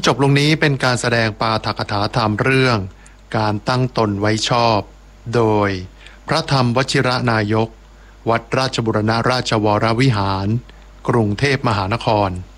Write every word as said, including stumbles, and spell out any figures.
จบลงนี้เป็นการแสดงปาฐกถาธรรมเรื่องการตั้งตนไว้ชอบโดยพระธรรมวชิระนายกวัดราชบุรณราชวรวิหารกรุงเทพมหานคร